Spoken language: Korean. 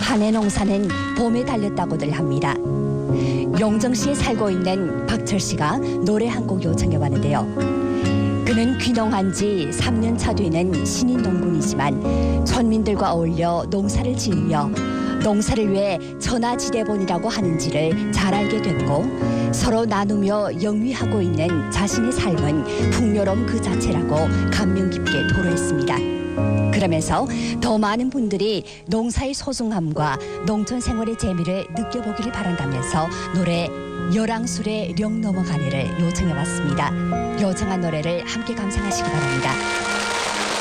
한해 농사는 봄에 달렸다고들 합니다. 용정시에 살고 있는 박철 씨가 노래 한 곡 요청해 왔는데요. 그는 귀농한 지 3년 차 되는 신인 농군이지만村민들과 어울려 농사를 지으며 농사를 위해 천하지대본이라고 하는지를 잘 알게 됐고 서로 나누며 영위하고 있는 자신의 삶은 풍요로움 그 자체라고 감명 깊게 토로했습니다. 그러면서 더 많은 분들이 농사의 소중함과 농촌 생활의 재미를 느껴보기를 바란다면서 노래 열왕술의 령 넘어가네를 요청해봤습니다. 요청한 노래를 함께 감상하시기 바랍니다.